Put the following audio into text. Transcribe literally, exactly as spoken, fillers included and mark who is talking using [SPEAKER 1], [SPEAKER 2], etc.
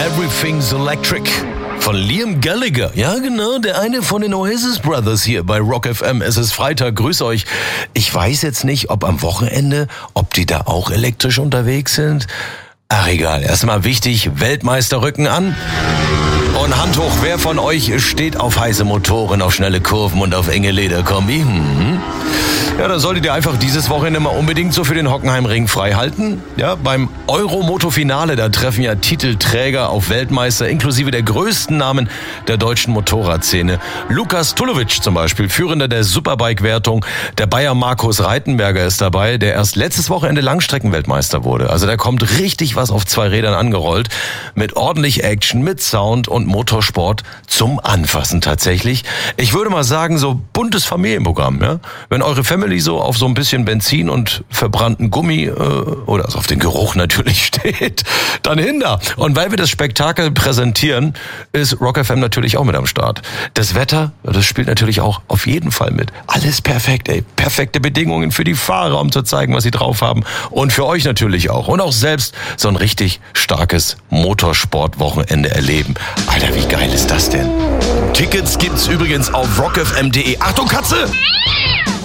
[SPEAKER 1] Everything's Electric von Liam Gallagher. Ja, genau, der eine von den Oasis Brothers hier bei Rock F M. Es ist Freitag, grüß euch. Ich weiß jetzt nicht, ob am Wochenende, ob die da auch elektrisch unterwegs sind. Ach egal, erstmal wichtig, Weltmeisterrücken an. Und Hand hoch, wer von euch steht auf heiße Motoren, auf schnelle Kurven und auf enge Lederkombi? Hm. Ja, dann solltet ihr einfach dieses Wochenende mal unbedingt so für den Hockenheimring frei halten. Ja, beim Euro-Moto-Finale, da treffen ja Titelträger auf Weltmeister, inklusive der größten Namen der deutschen Motorradszene. Lukas Tulovic zum Beispiel, Führender der Superbike-Wertung. Der Bayer Markus Reitenberger ist dabei, der erst letztes Wochenende Langstreckenweltmeister wurde. Also da kommt richtig was auf zwei Rädern angerollt. Mit ordentlich Action, mit Sound und Motorsport zum Anfassen tatsächlich. Ich würde mal sagen, so buntes Familienprogramm. Ja? Wenn eure Family so auf so ein bisschen Benzin und verbrannten Gummi äh, oder also auf den Geruch natürlich steht, dann hinter. Und weil wir das Spektakel präsentieren, ist Rock F M natürlich auch mit am Start. Das Wetter, das spielt natürlich auch auf jeden Fall mit. Alles perfekt, ey. Perfekte Bedingungen für die Fahrer, um zu zeigen, was sie drauf haben. Und für euch natürlich auch. Und auch selbst so ein richtig starkes Motorsportwochenende erleben. Alter, wie geil ist das denn? Tickets gibt's übrigens auf rock f m punkt d e. Achtung, Katze!